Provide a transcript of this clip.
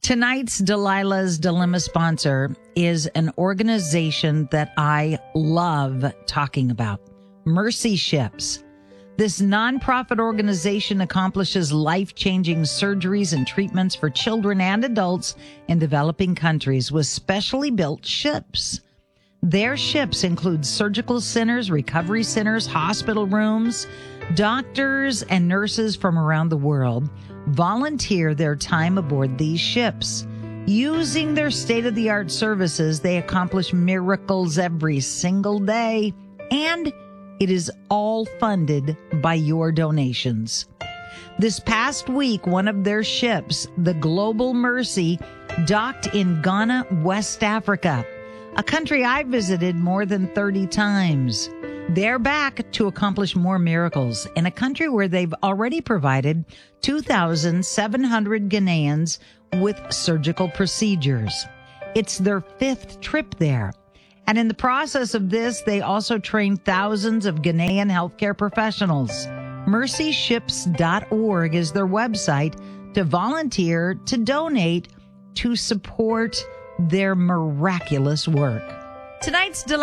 Tonight's Delilah's Dilemma sponsor is an organization that I love talking about, Mercy Ships. This nonprofit organization accomplishes life-changing surgeries and treatments for children and adults in developing countries with specially built ships. Their ships include surgical centers, recovery centers, hospital rooms. Doctors and nurses from around the world volunteer their time aboard these ships. Using their state-of-the-art services, they accomplish miracles every single day, and it is all funded by your donations. This past week, one of their ships, the Global Mercy, docked in Ghana, West Africa, a country I visited more than 30 times. They're back to accomplish more miracles in a country where they've already provided 2,700 Ghanaians with surgical procedures. It's their 5th trip there. And in the process of this, they also train thousands of Ghanaian healthcare professionals. MercyShips.org is their website to volunteer, to donate, to support their miraculous work. Tonight's